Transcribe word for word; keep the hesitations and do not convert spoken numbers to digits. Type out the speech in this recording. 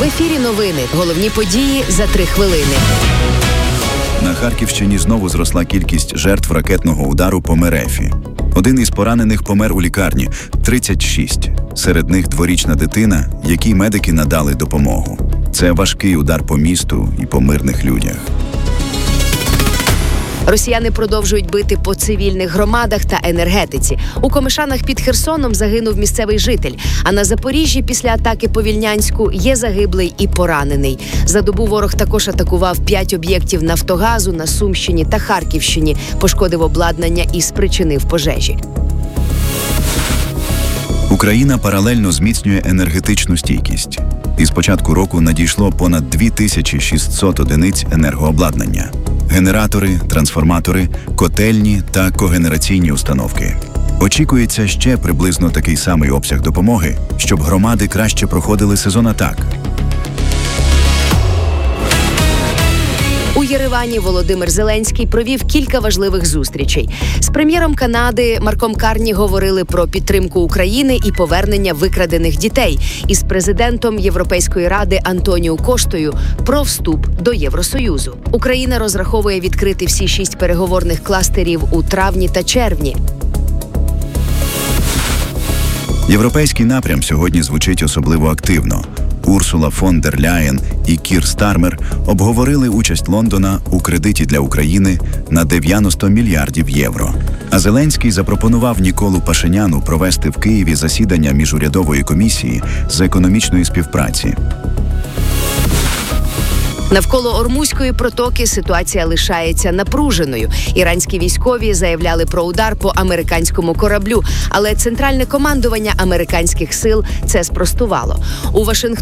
В ефірі новини. Головні події за три хвилини. На Харківщині знову зросла кількість жертв ракетного удару по Мерефі. Один із поранених помер у лікарні – тридцять шість. Серед них дворічна дитина, якій медики надали допомогу. Це важкий удар по місту і по мирних людях. Росіяни продовжують бити по цивільних громадах та енергетиці. У Комишанах під Херсоном загинув місцевий житель, а на Запоріжжі після атаки по Вільнянську є загиблий і поранений. За добу ворог також атакував п'ять об'єктів Нафтогазу на Сумщині та Харківщині, пошкодив обладнання і спричинив пожежі. Україна паралельно зміцнює енергетичну стійкість. Із початку року надійшло понад дві тисячі шістсот одиниць енергообладнання. Генератори, трансформатори, котельні та когенераційні установки. Очікується ще приблизно такий самий обсяг допомоги, щоб громади краще проходили сезон атак. У Єревані Володимир Зеленський провів кілька важливих зустрічей. З прем'єром Канади Марком Карні говорили про підтримку України і повернення викрадених дітей. І з президентом Європейської ради Антоніу Коштою про вступ до Євросоюзу. Україна розраховує відкрити всі шість переговорних кластерів у травні та червні. Європейський напрям сьогодні звучить особливо активно. Урсула фон дер Ляєн і Кір Стармер обговорили участь Лондона у кредиті для України на дев'яносто мільярдів євро. А Зеленський запропонував Ніколу Пашиняну провести в Києві засідання міжурядової комісії з економічної співпраці. Навколо Ормузької протоки ситуація лишається напруженою. Іранські військові заявляли про удар по американському кораблю, але центральне командування американських сил це спростувало. У Вашингтоні